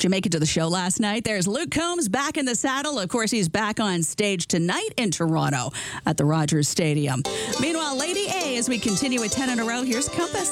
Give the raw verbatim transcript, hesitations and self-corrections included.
Did you make it to the show last night? There's Luke Combs back in the saddle. Of course, he's back on stage tonight in Toronto at the Rogers Stadium. Meanwhile, Lady A, as we continue with ten in a row, here's Compass.